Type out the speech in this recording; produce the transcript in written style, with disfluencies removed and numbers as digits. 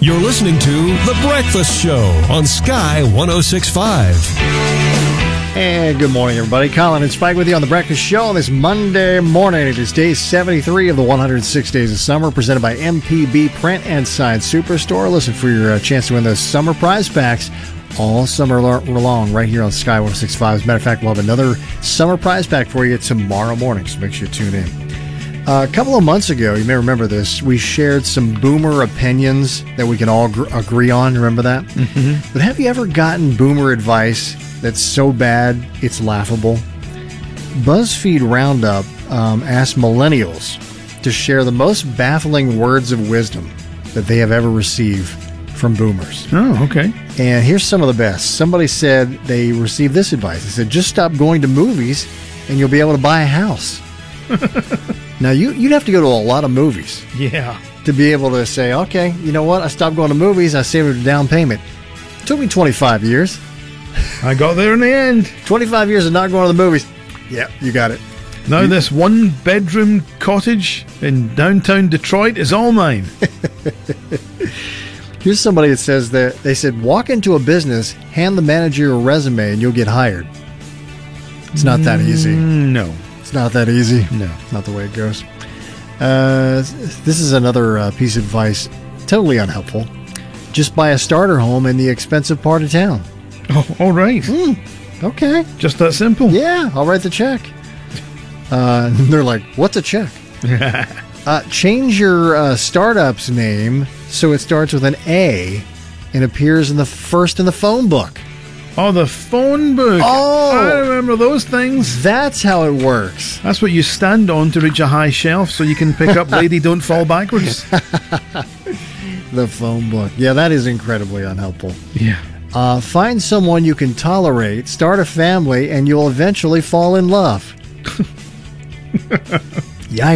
You're listening to The Breakfast Show on Sky 106.5. And good morning, everybody. Colin and Spike with you on The Breakfast Show on this Monday morning. It is day 73 of the 106 Days of Summer, presented by MPB Print and Science Superstore. Listen for your chance to win those summer prize packs all summer long right here on Sky 106.5. As a matter of fact, we'll have another summer prize pack for you tomorrow morning, so make sure you tune in. A couple of months ago, you may remember this, we shared some boomer opinions that we can all agree on. Remember that? Mm-hmm. But have you ever gotten boomer advice that's so bad it's laughable? BuzzFeed Roundup asked millennials to share the most baffling words of wisdom that they have ever received from boomers. Oh, okay. And here's some of the best. Somebody said they received this advice. They said, just stop going to movies and you'll be able to buy a house. Now, you'd have to go to a lot of movies. Yeah. To be able to say, okay, you know what? I stopped going to movies. I saved a down payment. It took me 25 years. I got there in the end. 25 years of not going to the movies. Yeah, you got it. Now this one-bedroom cottage in downtown Detroit is all mine. Here's somebody that says that they said, walk into a business, hand the manager your resume, and you'll get hired. It's not that easy. No. It's not that easy. No. Not the way it goes. This is another piece of advice, totally unhelpful. Just buy a starter home in the expensive part of town. Oh, all right. Okay. Just that simple? Yeah, I'll write the check. They're like, what's a check? Change your startup's name so it starts with an A and appears in the phone book. Oh, the phone book. Oh. I remember those things. That's how it works. That's what you stand on to reach a high shelf so you can pick up Lady Don't Fall Backwards. The phone book. Yeah, that is incredibly unhelpful. Yeah. Find someone you can tolerate, start a family, and you'll eventually fall in love.